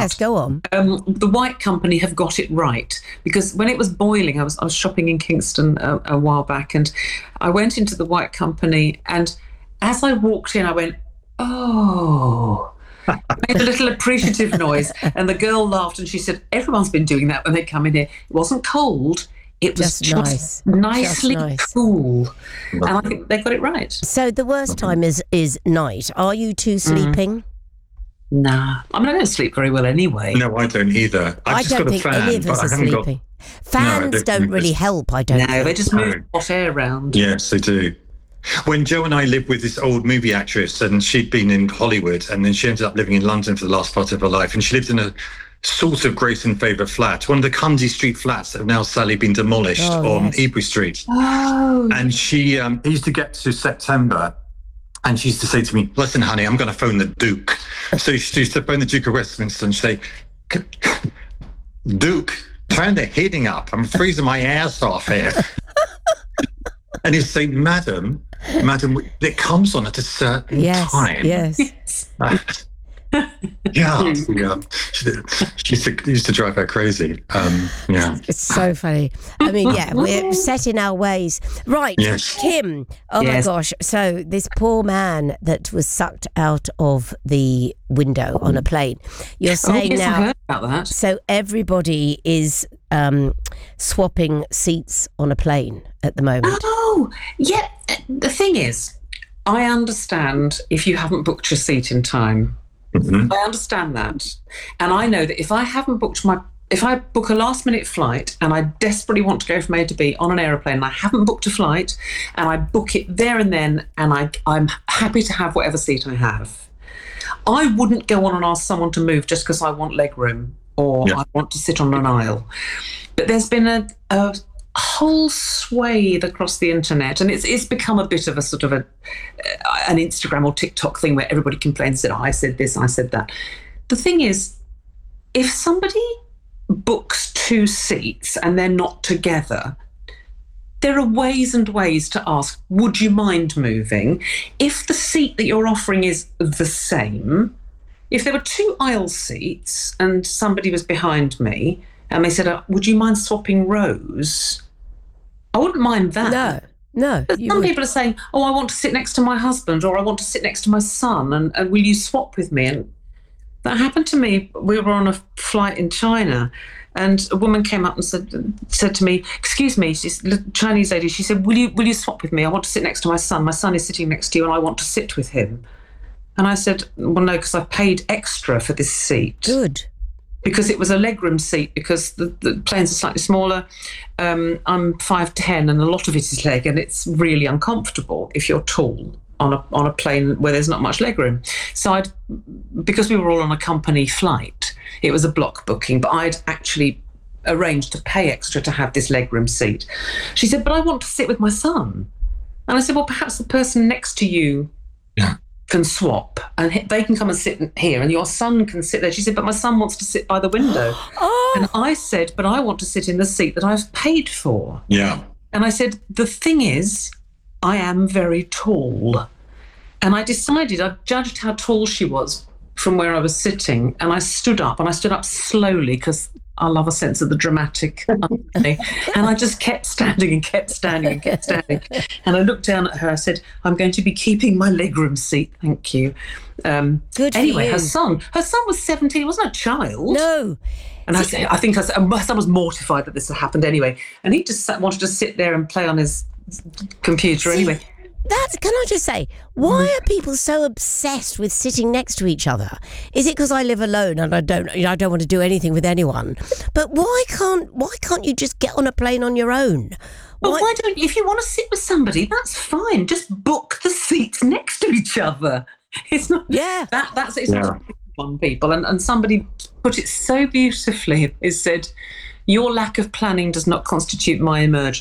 Yes, go on. The White Company have got it right, because when it was boiling, I was shopping in Kingston a while back, and I went into the White Company, and as I walked in, I went, oh, made a little appreciative noise, and the girl laughed, and she said, everyone's been doing that when they come in here. It wasn't cold. It was just nicely cool. And I think they got it right. So the worst time is night. Are you two sleeping? Nah. I mean, I don't sleep very well anyway. No, I don't either. I don't think any of us are sleeping. Fans don't really help, I don't think. No, they just move hot air around. Yes, they do. When Jo and I lived with this old movie actress, and she'd been in Hollywood, and then she ended up living in London for the last part of her life, and she lived in a sort of Grayson favourite flat, one of the Cundy Street flats that have now sadly been demolished on Ebury Street. Oh. And she used to get to September, and she used to say to me, listen, honey, I'm going to phone the Duke. So she used to phone the Duke of Westminster and say, Duke, turn the heating up. I'm freezing my ass off here. And he'd say, Madam, it comes on at a certain time. Yes. Yeah. She used to drive her crazy. It's so funny. I mean, we're set in our ways. Right, yes. Kim. Oh my gosh. So this poor man that was sucked out of the window on a plane. You're saying now. I heard about that. So everybody is swapping seats on a plane at the moment. Oh, yeah. The thing is, I understand if you haven't booked your seat in time. Mm-hmm. I understand that. And I know that if I book a last minute flight and I desperately want to go from A to B on an aeroplane and I haven't booked a flight and I book it there and then and I'm happy to have whatever seat I have, I wouldn't go on and ask someone to move just because I want leg room or I want to sit on an aisle. But there's been a whole swathe across the internet, and it's become a bit of a sort of an Instagram or TikTok thing where everybody complains that I said this, I said that. The thing is, if somebody books two seats and they're not together, there are ways and ways to ask, would you mind moving? If the seat that you're offering is the same, if there were two aisle seats and somebody was behind me and they said, would you mind swapping rows? I wouldn't mind that. No. But some people are saying, I want to sit next to my husband or I want to sit next to my son and will you swap with me? And that happened to me. We were on a flight in China and a woman came up and said to me, excuse me, she's a Chinese lady, she said, will you swap with me? I want to sit next to my son. My son is sitting next to you and I want to sit with him. And I said, well, no, because I paid extra for this seat. Good. Because it was a legroom seat, because the planes are slightly smaller. I'm 5'10", and a lot of it is leg, and it's really uncomfortable if you're tall on a plane where there's not much legroom. So because we were all on a company flight, it was a block booking, but I'd actually arranged to pay extra to have this legroom seat. She said, but I want to sit with my son. And I said, well, perhaps the person next to you can swap and they can come and sit here and your son can sit there. She said, but my son wants to sit by the window. And I said, but I want to sit in the seat that I've paid for. Yeah. And I said, the thing is, I am very tall. And I judged how tall she was from where I was sitting, and I stood up slowly because I love a sense of the dramatic. And I just kept standing and kept standing and kept standing. And I looked down at her. I said, I'm going to be keeping my legroom seat. Thank you. Good anyway, for you. her son was 17. He wasn't a child. No. And I think my son was mortified that this had happened anyway. And he just wanted to sit there and play on his computer anyway. Can I just say, why are people so obsessed with sitting next to each other? Is it because I live alone and I don't want to do anything with anyone? But why can't you just get on a plane on your own? Well, why don't if you want to sit with somebody, that's fine. Just book the seats next to each other. It's not. Yeah. That's on people, and somebody put it so beautifully. It said, "Your lack of planning does not constitute my emergence."